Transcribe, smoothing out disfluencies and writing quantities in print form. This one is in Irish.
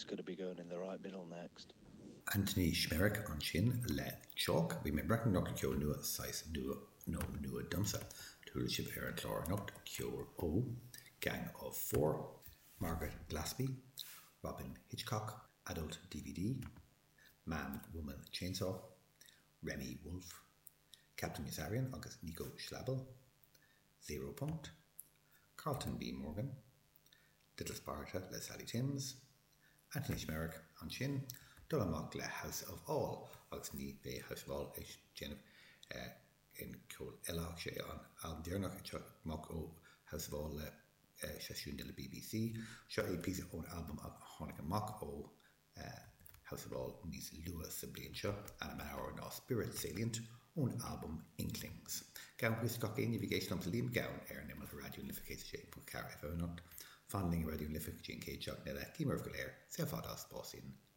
it's going to be going in the right middle next. Anthony Schmerich on Chin Le Chalk. We may reckon Dr. Kyo Nua Size Nua Dumsa. Toolship Aaron Clore Not Cure O. Gang of 4. Margaret Glaspie. Robin Hitchcock. Adult DVD. Man Woman Chainsaw. Remy Wolf. Captain Yasarian August Nico Schlabel. 0 Punct. Carlton B. Morgan. Little Sparta Le Sally Timms. Anthony Schmerich on Chin. Dullamock Le House of All. August Ni Bay House of All. Jennifer in Cole Ella Shay on Al Diernach Mock O House of All Shashun de la BBC. Show a piece of own album of Honica Mock O House of All Miss Lewis Sablin Show and an hour no Spirit Salient own album Inklings. Gown with Scott Navigation to Liam Gown Air Nimble Radio Unification Shape for Cara Not Funding Radio Unification K Chuck Nella Kimmer of Galair Self Adas Bossin